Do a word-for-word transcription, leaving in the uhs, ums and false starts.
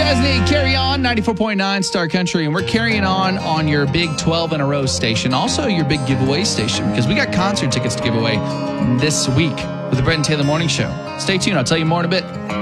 Chesney, carry on, ninety-four point nine Star Country, and we're carrying on on your big twelve in a row station, also your big giveaway station, because we got concert tickets to give away this week with the Brett and Taylor Morning Show. Stay tuned. I'll tell you more in a bit.